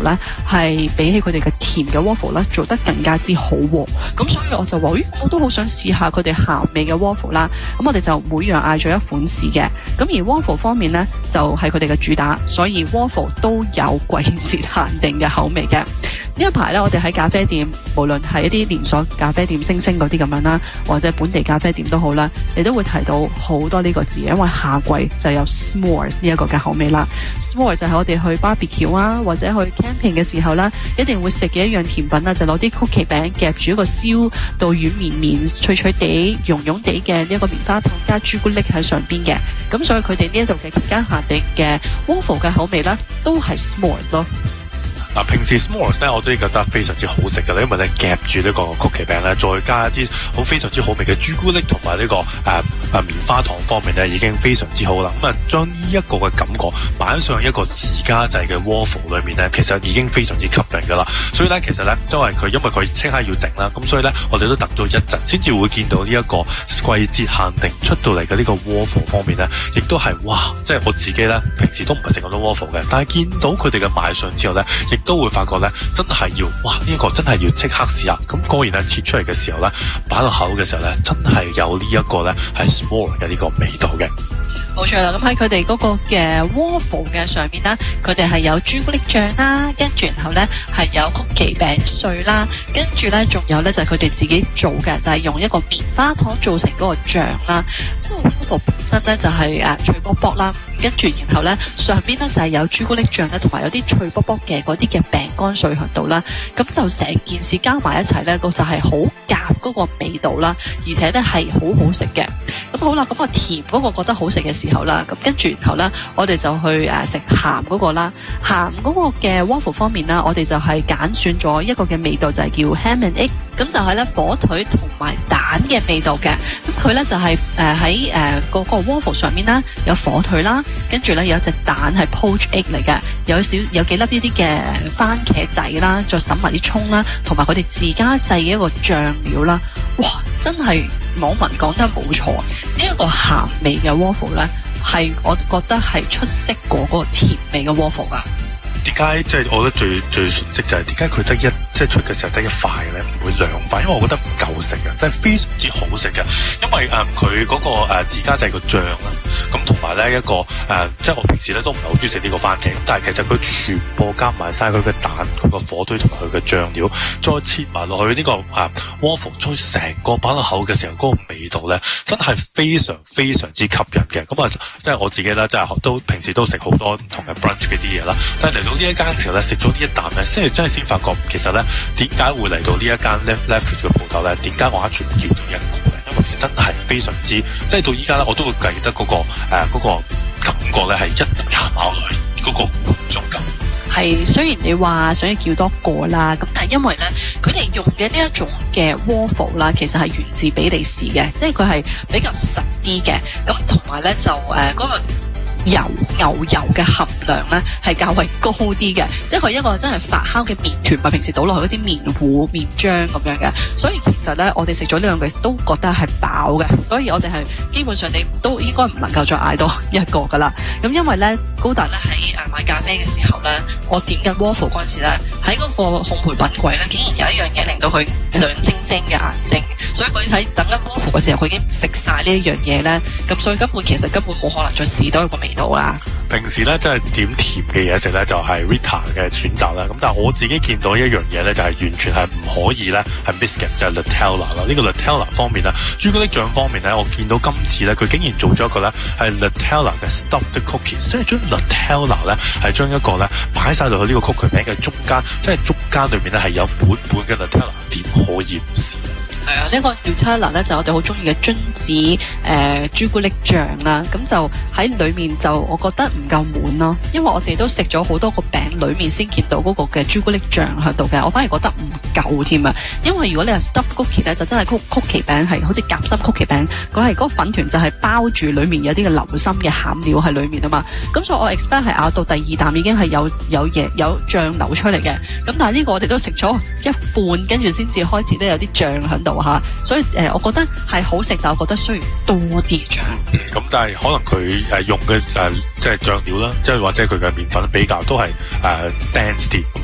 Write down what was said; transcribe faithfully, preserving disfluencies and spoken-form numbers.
咧係比起佢哋嘅甜嘅 waffle 咧做得更加之好喎。咁所以我就話，咦，我都好想試下佢哋鹹味嘅 waffle 啦。咁我哋就每樣嗌咗一款試嘅。咁而 waffle 方面咧就係佢哋嘅主打，所以 waffle 都有季節限定嘅口味嘅。呢一排咧，我哋喺咖啡店，無論係一啲連鎖咖啡店、星星嗰啲咁樣啦，或者本地咖啡店都好啦，你都會提到好多呢個字，因為夏季就有 s'mores 呢一個嘅口味啦。s'mores 就係我哋去 barbecue 啊，或者去 camping 嘅時候啦，一定會食嘅一樣甜品啦，就攞啲曲奇餅夾住一個燒到軟綿綿、脆脆地、溶溶地嘅呢一個棉花糖加朱古力喺上邊嘅。咁所以佢哋呢一度嘅期間限定嘅 waffle 嘅口味咧，都係 s'mores 咯。 嗱，平時 s'mores 咧，我真係覺得非常之好食㗎啦，因為咧夾住呢個曲奇餅咧，再加一啲好非常之好味嘅朱古力同埋呢個誒誒、呃、棉花糖方面咧，已經非常之好啦。咁啊，將呢一個嘅感覺擺上一個自家製嘅 waffle 裏面咧，其實已經非常之吸引㗎啦。所以咧，其實咧，因為佢因為佢即刻要整啦，咁所以咧，我哋都等咗一陣先至會見到呢一個季節限定出到嚟嘅呢個 waffle 方面咧，亦都係哇！即係我自己咧，平時都唔係食咁多 waffle 嘅，但係見到佢哋嘅賣相之後咧，亦都會發覺咧，真係要哇！呢、這、一個真係要即刻試下。咁果然咧，切出嚟嘅時候咧，擺落口嘅時候咧，真係有呢一個咧係 s'mores 嘅呢個味道嘅。 冇錯啦，咁喺佢哋嗰個嘅 waffle 嘅上面啦，佢哋係有朱古力醬啦，跟住然後咧係有曲奇餅碎啦，跟住咧仲有咧就係佢哋自己做嘅，就係、是、用一個棉花糖做成嗰個醬啦。嗰個 waffle 本身咧就係、是、誒、啊、脆卜卜啦，跟住然後咧上邊咧就係、是、有朱古力醬咧，同埋有啲脆卜卜嘅嗰啲嘅餅乾碎喺度啦。咁就成件事加埋一齊咧，個就係好夾嗰個味道啦，而且咧係好好食嘅。咁好啦，咁個甜嗰個覺得好食嘅時候啦，咁跟住然後咧，我哋就去誒食鹹嗰個啦。鹹嗰個嘅 waffle 方面啦，我哋就係揀選咗一個嘅味道，就係叫 ham and egg，咁就係咧火腿同埋蛋嘅味道嘅。咁佢咧就係誒喺誒嗰個 waffle 上面啦，有火腿啦，跟住咧有一隻蛋係 poached egg 嚟嘅，有少有幾粒呢啲嘅番茄仔啦，再揼埋啲葱啦，同埋佢哋自家製嘅一個醬料啦。哇！真係網民講得冇錯，呢、這、一個鹹味嘅 waffle 咧，係我覺得係出色過嗰個甜味嘅 waffle 噶。 點解即係我覺得最最熟悉就係點解佢得一即係出嘅時候得一塊咧，唔會兩塊？因為我覺得唔夠食嘅，真係非常之好食嘅。因為誒佢嗰個誒、呃、自家製個醬啦，咁同埋咧一個誒、呃，即係我平時咧都唔係好中意食呢個番茄，咁但係其實佢全部加埋晒佢嘅蛋、佢個火腿同埋佢嘅醬料，再切埋落去呢、這個誒、呃、waffle，再成個擺落口嘅時候，嗰、那個味道咧真係非常非常之吸引嘅。咁啊，即係我自己咧，即係都平時都食好多唔同嘅 brunch 嘅啲嘢啦，但係嚟到呢一間嘅時候咧，食咗呢一啖咧，先係真係先發覺，其實咧點解會嚟到呢一間 Lefties 嘅鋪頭咧？點解我一全叫到一個咧？因為其實真係非常之，即係到依家咧，我都會記得嗰、那個誒嗰、呃那個感覺咧，係一下咬落去嗰個滿足感。 係雖然你話想要叫多個啦，咁但係因為咧，佢哋用嘅呢一種嘅 waffle 啦，其實係源自比利時嘅，即係佢係比較實啲嘅，咁同埋咧就誒嗰、呃那個。油牛油嘅含量咧係較為高啲嘅，即係佢一個真係發酵嘅麵團，咪平時倒落去嗰啲麵糊、麵漿咁樣嘅，所以其實咧我哋食咗呢兩句都覺得係飽嘅，所以我哋係基本上你都應該唔能夠再嗌多一個噶啦。咁因為咧高達咧喺誒買咖啡嘅時候咧，我點緊 waffle 嗰陣時咧，喺嗰個烘焙品櫃咧，竟然有一樣嘢令到佢亮晶晶嘅眼睛，所以佢喺等緊 waffle 嘅時候，佢已經食晒呢一樣嘢咧，咁所以根本其實根本冇可能再試多一個味到啦。 平時咧，即係點甜嘅嘢食咧，就係、是、Rita 嘅選擇啦。咁但係我自己見到一樣嘢咧，就係、是、完全係唔可以咧，係 miss 嘅，就係 Nutella 啦。呢個 Nutella 方面咧，朱古力醬方面咧，我見到今次咧，佢竟然做咗一個咧係 Nutella 嘅 stuffed cookies，即係將 Nutella 咧係將一個咧擺晒落去呢個曲奇餅嘅中間，即係中間裏面咧係有滿滿嘅 Nutella，點可以唔試？ 係啊，呢個 Nutella 咧就我哋好中意嘅榛子誒朱古力醬啦，咁就喺裏面就我覺得唔夠滿咯，因為我哋都食咗好多個餅裏面先見到嗰個嘅朱古力醬喺度嘅，我反而覺得唔夠添啊，因為如果你係 stuffed cookie 咧，就真係曲曲奇餅係好似夾心曲奇餅，佢係嗰個粉團就係包住裏面有啲嘅流心嘅餡料喺裏面啊嘛，咁所以我 expect 係咬到第二啖已經係有有嘢有醬流出嚟嘅，咁但係呢個我哋都食咗一半，跟住先至開始咧有啲醬喺度。所以誒、呃，我覺得係好食，但我覺得需要多啲醬。 咁、嗯、但係可能佢誒用嘅誒即係醬料啦，即係或者佢嘅麵粉比較都係誒 dense 啲。